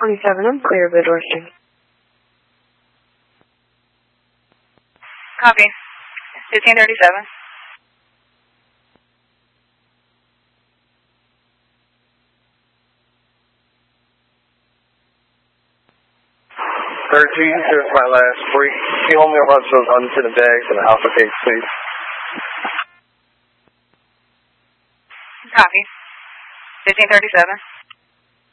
27, I'm clear, Bid Western. Copy. 1537. Here's my last brief. Can you hold me over those unfitted bags in the Alpha case, please? Copy. 1537.